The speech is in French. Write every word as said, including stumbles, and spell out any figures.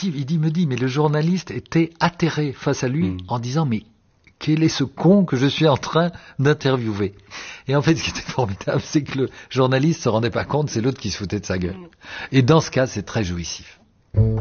jouissif. Il dit, me dit, mais le journaliste était atterré face à lui Mm. en disant, mais quel est ce con que je suis en train d'interviewer? Et en fait, ce qui était formidable, c'est que le journaliste se rendait pas compte, c'est l'autre qui se foutait de sa gueule. Et dans ce cas, c'est très jouissif.